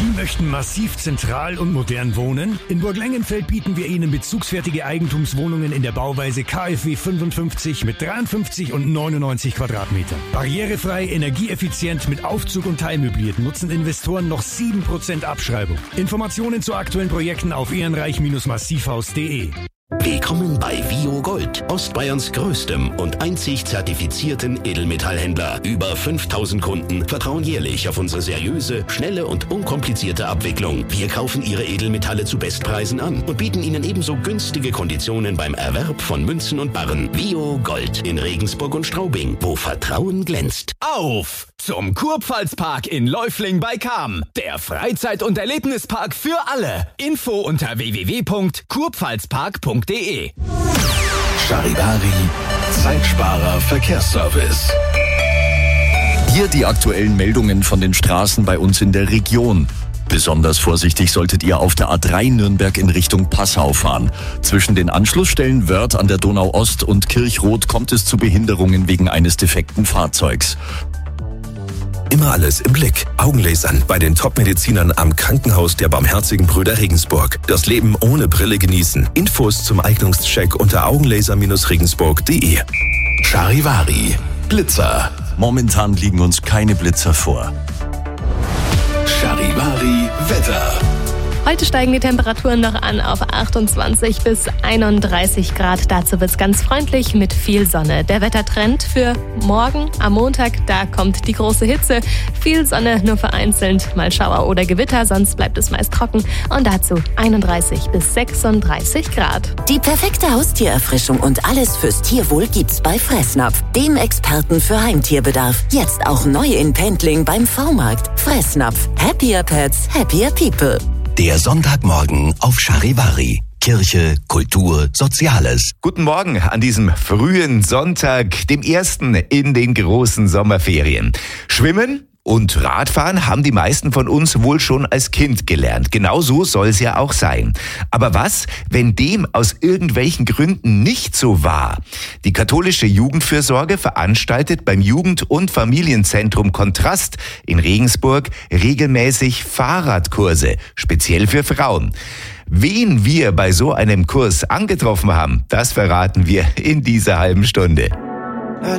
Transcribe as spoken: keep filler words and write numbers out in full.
Sie möchten massiv zentral und modern wohnen? In Burglengenfeld bieten wir Ihnen bezugsfertige Eigentumswohnungen in der Bauweise K f W fünfundfünfzig mit dreiundfünfzig und neunundneunzig Quadratmetern. Barrierefrei, energieeffizient, mit Aufzug und teilmöbliert nutzen Investoren noch sieben Prozent Abschreibung. Informationen zu aktuellen Projekten auf ehrenreich Bindestrich massivhaus punkt de. Willkommen bei Vio Gold, Ostbayerns größtem und einzig zertifizierten Edelmetallhändler. Über fünftausend Kunden vertrauen jährlich auf unsere seriöse, schnelle und unkomplizierte Abwicklung. Wir kaufen Ihre Edelmetalle zu Bestpreisen an und bieten Ihnen ebenso günstige Konditionen beim Erwerb von Münzen und Barren. Vio Gold in Regensburg und Straubing, wo Vertrauen glänzt. Auf zum Kurpfalzpark in Läufling bei Cham. Der Freizeit- und Erlebnispark für alle. Info unter w w w punkt kurpfalzpark punkt de. Charivari, Zeitsparer Verkehrsservice. Hier die aktuellen Meldungen von den Straßen bei uns in der Region. Besonders vorsichtig solltet ihr auf der A drei Nürnberg in Richtung Passau fahren. Zwischen den Anschlussstellen Wörth an der Donau Ost und Kirchroth kommt es zu Behinderungen wegen eines defekten Fahrzeugs. Immer alles im Blick. Augenlasern bei den Top-Medizinern am Krankenhaus der Barmherzigen Brüder Regensburg. Das Leben ohne Brille genießen. Infos zum Eignungscheck unter augenlaser regensburg punkt de. Charivari, Blitzer. Momentan liegen uns keine Blitzer vor. Charivari, Wetter. Heute steigen die Temperaturen noch an auf achtundzwanzig bis einunddreißig Grad. Dazu wird's ganz freundlich mit viel Sonne. Der Wettertrend für morgen am Montag, da kommt die große Hitze. Viel Sonne, nur vereinzelt mal Schauer oder Gewitter, sonst bleibt es meist trocken. Und dazu einunddreißig bis sechsunddreißig Grad. Die perfekte Haustiererfrischung und alles fürs Tierwohl gibt's bei Fressnapf, dem Experten für Heimtierbedarf. Jetzt auch neu in Pendling beim V-Markt. Fressnapf. Happier Pets, happier people. Der Sonntagmorgen auf Charivari. Kirche, Kultur, Soziales. Guten Morgen an diesem frühen Sonntag, dem ersten in den großen Sommerferien. Schwimmen und Radfahren haben die meisten von uns wohl schon als Kind gelernt. Genauso soll es ja auch sein. Aber was, wenn dem aus irgendwelchen Gründen nicht so war? Die katholische Jugendfürsorge veranstaltet beim Jugend- und Familienzentrum Kontrast in Regensburg regelmäßig Fahrradkurse, speziell für Frauen. Wen wir bei so einem Kurs angetroffen haben, das verraten wir in dieser halben Stunde.